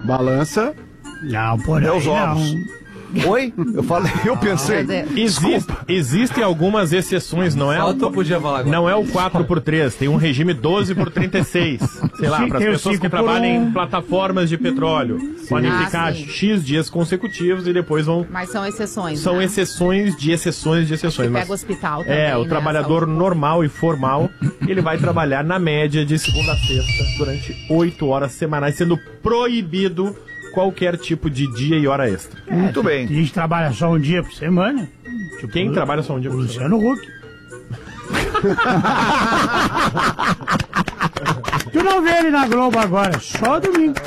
Balança. Não, por aí É os ovos. não. Oi? Eu pensei. Existem algumas exceções, não é? Não é o 4x3, tem um regime 12x36. Sei lá, para as pessoas que trabalham em plataformas de petróleo. Podem ficar X dias consecutivos e depois vão. Mas são exceções. São exceções de exceções de exceções. Pega o hospital também. O trabalhador normal e formal, ele vai trabalhar na média de segunda a sexta durante 8 horas semanais, sendo proibido qualquer tipo de dia e hora extra. Muito bem. A gente trabalha só um dia por semana. Tipo, quem trabalha só um dia por semana? Luciano Huck. Tu não vê ele na Globo agora, só domingo.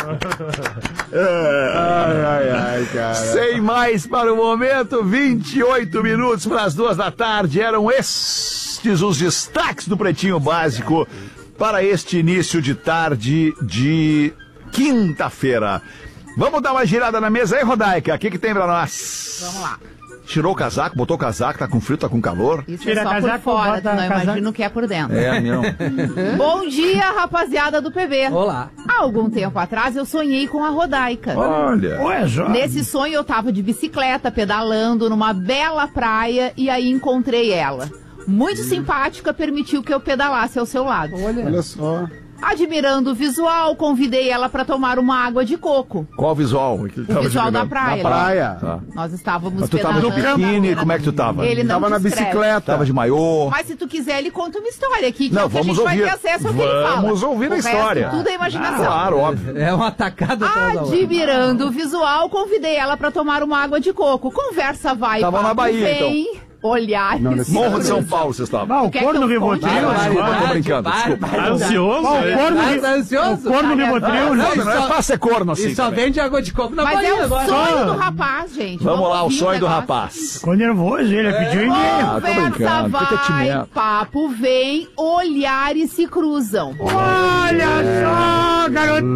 Ai, cara. Sem mais para o momento, 28 minutos para as 2 da tarde. Eram estes os destaques do Pretinho Básico para este início de tarde de quinta-feira. Vamos dar uma girada na mesa aí, Rodaica. O que tem pra nós? Vamos lá. Tirou o casaco, botou o casaco, tá com frio, tá com calor? Isso Tira é só casaco, por fora, bota tu não casaco. imagina o que é por dentro. Não. Bom dia, rapaziada do PB. Olá. Há algum tempo atrás eu sonhei com a Rodaica. Olha. Ué, só. Nesse sonho eu tava de bicicleta, pedalando numa bela praia e aí encontrei ela. Muito simpática, permitiu que eu pedalasse ao seu lado. Olha só. Admirando o visual, convidei ela para tomar uma água de coco. Qual o visual? O visual da praia. Na praia. Tá. Nós estávamos Mas tu tava de pedalando. biquíni, como é que tu tava? Ele não Tava na descreve. bicicleta. Tava de maiô. Mas se tu quiser, ele conta uma história aqui, que Não, é o que a vamos gente vai ouvir. ter acesso ao que ele fala. Vamos ouvir a O resto, história. tudo é imaginação. Claro, óbvio. É uma atacada atrás da outra. Admirando o visual, convidei ela pra tomar uma água de coco. Conversa vai, Tava na papo Bahia, vem, olhar. Não, nesse- Morro de São Paulo, vocês estavam. Ah, o Quer corno que eu Rivotril. conte? Desculpa, tô brincando, desculpa. Tá ansioso? Ah, né? o corno, Tá ansioso? o corno Rivotril. Não, não é fácil ser corno assim. E só também. vende água de coco na Mas Bahia é o agora. sonho do rapaz, gente. Vamos lá, o ouvir sonho do negócio. rapaz. Ficou nervoso, ele pediu e-mail. tô Conversa brincando, fica vai, tímido. papo vem, olhares se cruzam. Olha só, garotão.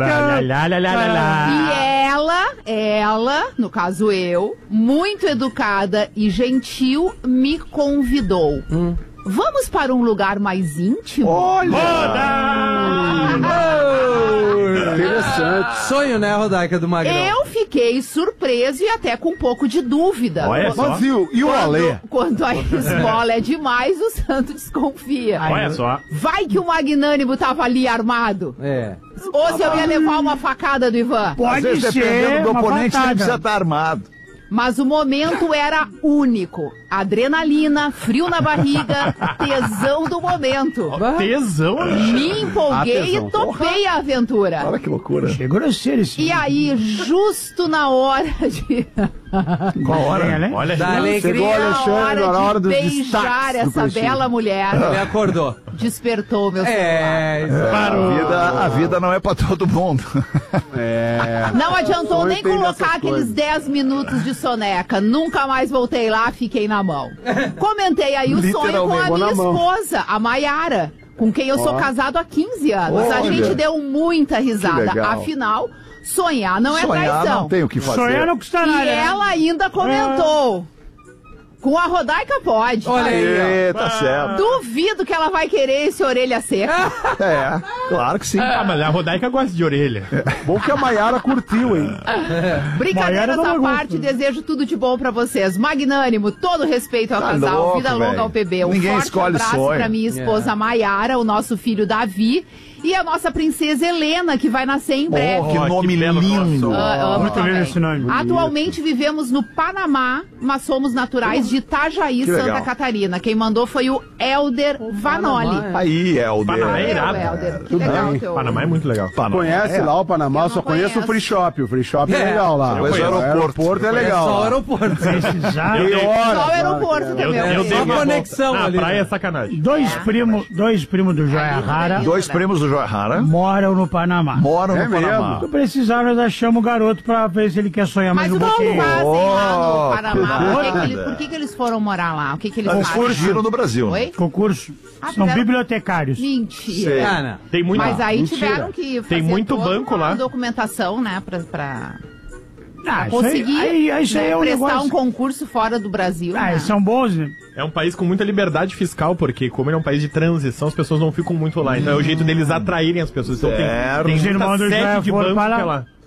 E ela, no caso eu, muito educada e gentil, me convidou. Vamos para um lugar mais íntimo? Interessante. Sonho, né, Rodaica, do Magrão? Eu fiquei surpreso e até com um pouco de dúvida. Olha só. Mas e o Alê? Quando a esmola é demais, o santo desconfia. Olha só. Vai que o magnânimo tava ali armado. É. Ou se eu ia levar uma facada do Ivan. Às Pode vezes, dependendo ser do uma oponente, ele facada. precisa estar armado. Mas o momento era único. Adrenalina, frio na barriga, tesão do momento. Tesão. Me empolguei tesão. e topei a aventura. Olha que loucura. É grosseiro esse. E aí, justo na hora de... Qual hora? né? Olha, Da alegria. Chegou o Alexandre na hora dos beijar destaques do essa Pretinho. bela mulher, Ele acordou. despertou meu celular. É, A vida não é pra todo mundo. Não adiantou Sonho nem tem colocar dessas aqueles coisas. 10 minutos de soneca. Nunca mais voltei lá, fiquei na mão. Comentei aí o sonho com a Literalmente, minha na mão. esposa, a Maiara, com quem eu sou casado há 15 anos. A Olha. gente deu muita risada. Que legal. Afinal, sonhar não é Sonhar traição. não tem o que fazer. Sonhar não custa E nada. né? ela ainda comentou. Com a Rodaica pode. Olha aí, ó. Tá certo. Duvido que ela vai querer esse orelha seca. É, claro que sim. Ah, mas a Rodaica gosta de orelha. Bom que a Maiara curtiu, hein? Brincadeiras Maiara à não parte, desejo tudo de bom pra vocês. Magnânimo, todo respeito ao Tá casal, louco, vida longa velho. ao PB. Um Ninguém forte escolhe abraço sonho. pra minha esposa Maiara, o nosso filho Davi e a nossa princesa Helena, que vai nascer em breve. Oh, que Oh, nome que belo lindo. coração. Amo Muito lindo também. esse nome. Atualmente vivemos no Panamá, mas somos naturais de Itajaí, Que Santa legal. Catarina. Quem mandou foi o Helder Vanoli. Aí, Helder. Panamá é irado. Helder, que Tudo legal bem. teu... Panamá é muito legal. Conhece lá o Panamá? Eu Eu só não conheço o conheço. Free Shop. O Free Shop é É, legal lá. Mas o O aeroporto é É legal. só o lá. aeroporto. Precisar. Eu- Tem Só o aeroporto Eu, também. eu Helder. dei uma conexão volta. ali, Na praia né? é sacanagem. Dois primos do Joia Rara Dois primos do Joahara moram no Panamá. moram É no Panamá. mesmo? Se precisar, nós achamos o garoto pra ver se ele quer sonhar Mas mais um o que pouquinho. fazem lá no Panamá? que Por que eles foram morar lá? O que eles Eles fazem? fugiram do Brasil. Oi? Concurso. Ah, São fizeram- bibliotecários. Mentira. Sei. Ah, não. Tem muito. Mas aí mentira. tiveram que fazer Tem muito toda banco uma lá. documentação, né, pra Ah, conseguir isso aí é um prestar negócio. um concurso fora do Brasil. Ah, né? eles são bons, né? É um país com muita liberdade fiscal, porque como ele é um país de transição, as pessoas não ficam muito lá. Então é o jeito deles atraírem as pessoas. Então Certo. tem Os muita irmãos do sede Joia de foram banco pra lá. que é lá.